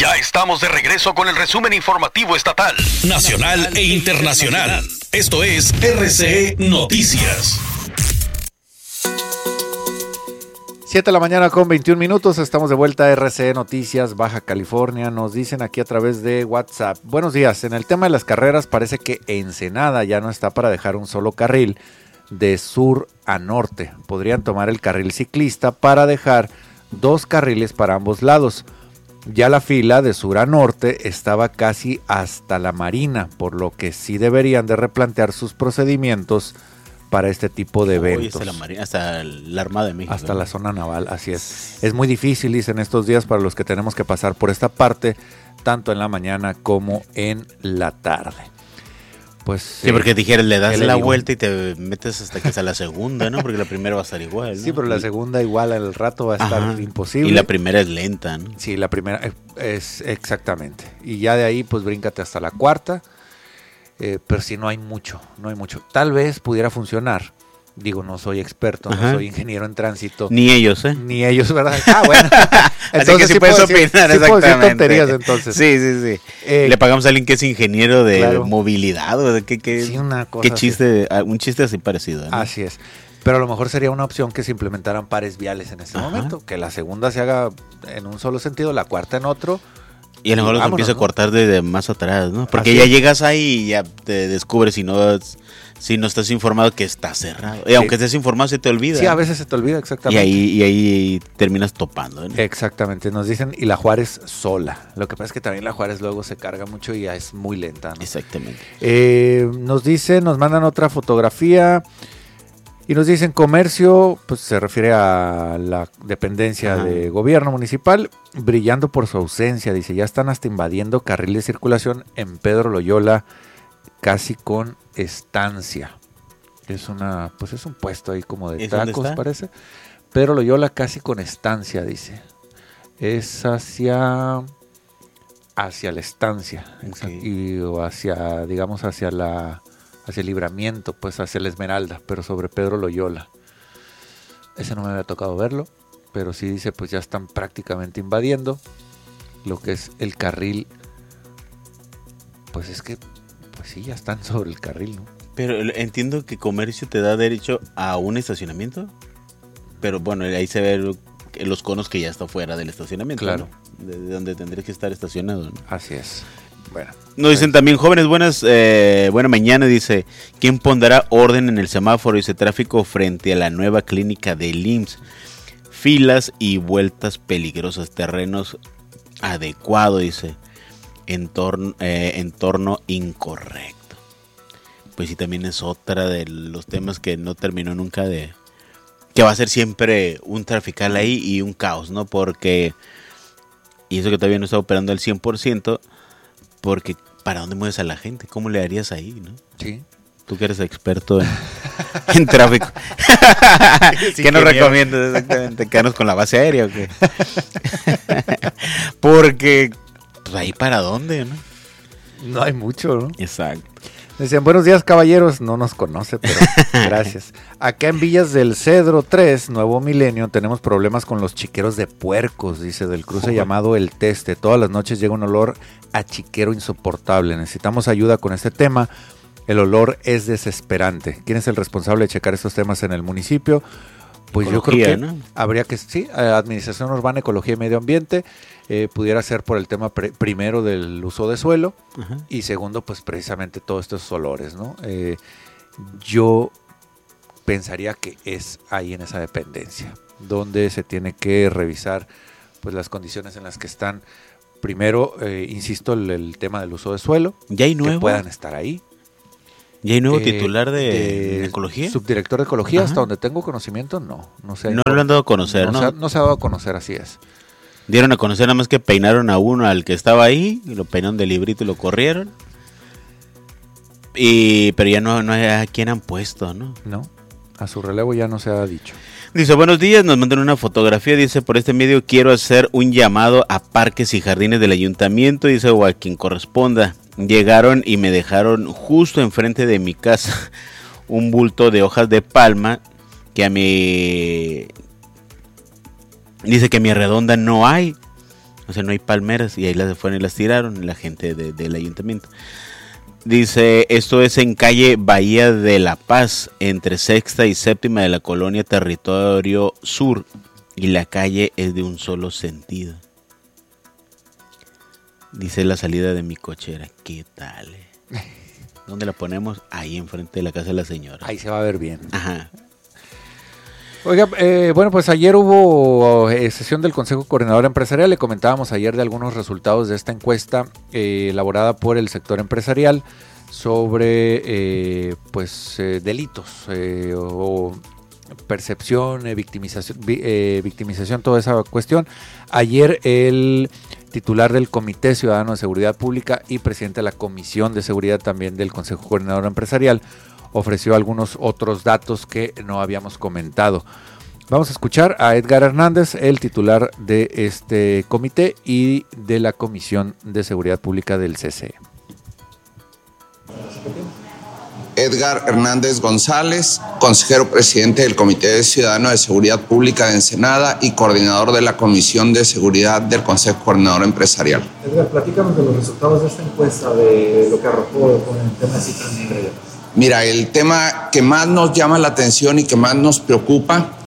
Ya estamos de regreso con el resumen informativo estatal, nacional e internacional. Esto es RCE Noticias. 7 de la mañana con 21 minutos, estamos de vuelta a RCE Noticias, Baja California. Nos dicen aquí a través de WhatsApp: buenos días, en el tema de las carreras parece que Ensenada ya no está para dejar un solo carril de sur a norte. Podrían tomar el carril ciclista para dejar 2 carriles para ambos lados. Ya la fila de sur a norte estaba casi hasta la Marina, por lo que sí deberían de replantear sus procedimientos para este tipo de eventos. Hasta la Marina, hasta la Armada de México. Hasta la zona naval, así es. Es muy difícil, dicen, estos días para los que tenemos que pasar por esta parte, tanto en la mañana como en la tarde. Pues sí, porque dijeras, le das la vuelta y te metes hasta que sea la segunda, ¿no? Porque la primera va a estar igual, ¿no? Sí, pero la segunda igual al rato va a estar imposible. Y la primera es lenta, ¿no? Sí, la primera es exactamente. Y ya de ahí, pues bríncate hasta la cuarta. Pero sí, no hay mucho. Tal vez pudiera funcionar. Digo, no soy experto, no soy ingeniero en tránsito. Ni ellos, ¿eh? Ni ellos, ¿verdad? Ah, bueno. Entonces, así que sí puedes opinar, sí puedo decir tonterías, entonces. Sí. Le pagamos a alguien que es ingeniero de movilidad o de qué. Sí, una cosa. Qué chiste, un chiste así parecido, ¿no? Así es. Pero a lo mejor sería una opción que se implementaran pares viales en este momento. Que la segunda se haga en un solo sentido, la cuarta en otro. Y a lo mejor empieza a cortar desde más atrás, ¿no? Porque así ya llegas ahí y ya te descubres si no estás informado que está cerrado. Y aunque estés informado se te olvida. Sí, a veces se te olvida, exactamente. Y ahí terminas topando, ¿no? Exactamente, nos dicen, y la Juárez sola. Lo que pasa es que también la Juárez luego se carga mucho y ya es muy lenta, ¿no? Exactamente. Nos dicen, nos mandan otra fotografía y nos dicen comercio, pues se refiere a la dependencia de gobierno municipal, brillando por su ausencia. Dice, ya están hasta invadiendo carril de circulación en Pedro Loyola, casi con estancia. Es es un puesto ahí como de tacos, parece. Pedro Loyola casi con estancia, dice. Es hacia la estancia. Okay. O hacia, digamos, hacia el Libramiento, pues hacia la Esmeralda, pero sobre Pedro Loyola. Ese no me había tocado verlo, pero sí dice, pues ya están prácticamente invadiendo lo que es el carril. Pues es que pues sí, ya están sobre el carril, ¿no? Pero entiendo que comercio te da derecho a un estacionamiento. Pero bueno, ahí se ve los conos que ya está fuera del estacionamiento. Claro. ¿No? De donde tendrías que estar estacionado, ¿no? Así es. Bueno. Nos dicen también, jóvenes, buena mañana, dice, ¿quién pondrá orden en el semáforo? Dice, tráfico frente a la nueva clínica del IMSS. Filas y vueltas peligrosas, terrenos adecuados, dice. Entorno incorrecto. Pues sí, también es otra de los temas que no terminó nunca que va a ser siempre un trafical ahí y un caos, ¿no? Porque, y eso que todavía no está operando al 100%, porque ¿para dónde mueves a la gente? ¿Cómo le harías ahí, no? Sí. Tú que eres experto en tráfico. ¿Qué nos recomiendas exactamente? ¿Quedarnos con la base aérea o qué? Porque, pues ahí para dónde, ¿no? No hay mucho, ¿no? Exacto. Decían, buenos días, caballeros. No nos conoce, pero gracias. Acá en Villas del Cedro 3, Nuevo Milenio, tenemos problemas con los chiqueros de puercos, dice, del cruce llamado El Teste. Todas las noches llega un olor a chiquero insoportable. Necesitamos ayuda con este tema. El olor es desesperante. ¿Quién es el responsable de checar estos temas en el municipio? Pues ecología, yo creo que ¿no? Habría que, sí, Administración Urbana, Ecología y Medio Ambiente, pudiera ser por el tema primero del uso de suelo, y segundo, pues precisamente todos estos olores, ¿no? Yo pensaría que es ahí en esa dependencia, donde se tiene que revisar pues las condiciones en las que están. Primero, insisto, el tema del uso de suelo, ¿ya hay nuevo? Que puedan estar ahí. ¿Y hay nuevo titular de Ecología? Subdirector de Ecología, hasta donde tengo conocimiento, no sé. No lo han dado a conocer, ¿no? No se ha dado a conocer, así es. Dieron a conocer nada más que peinaron a uno, al que estaba ahí, y lo peinaron de librito y lo corrieron. Pero ya no hay a quién han puesto, ¿no? No, a su relevo ya no se ha dicho. Dice, buenos días, nos mandan una fotografía, dice, por este medio quiero hacer un llamado a parques y jardines del ayuntamiento, dice, o a quien corresponda. Llegaron y me dejaron justo enfrente de mi casa un bulto de hojas de palma que dice que a mi redonda no hay. O sea, no hay palmeras y ahí las fueron y las tiraron la gente del ayuntamiento. Dice, esto es en calle Bahía de la Paz, entre Sexta y Séptima de la colonia Territorio Sur, y la calle es de un solo sentido. Dice la salida de mi cochera. ¿Qué tal? ¿Dónde la ponemos? Ahí enfrente de la casa de la señora. Ahí se va a ver bien. Ajá. Oiga, bueno, pues ayer hubo sesión del Consejo Coordinador Empresarial. Le comentábamos ayer de algunos resultados de esta encuesta elaborada por el sector empresarial sobre delitos o percepción, victimización, toda esa cuestión. Ayer el titular del Comité Ciudadano de Seguridad Pública y presidente de la Comisión de Seguridad también del Consejo Coordinador Empresarial ofreció algunos otros datos que no habíamos comentado. Vamos a escuchar a Edgar Hernández, el titular de este comité y de la Comisión de Seguridad Pública del CCE. Edgar Hernández González, consejero presidente del Comité Ciudadano de Seguridad Pública de Ensenada y coordinador de la Comisión de Seguridad del Consejo Coordinador Empresarial. Edgar, platícanos de los resultados de esta encuesta, de lo que arrojó con el tema de cifras negras. Mira, el tema que más nos llama la atención y que más nos preocupa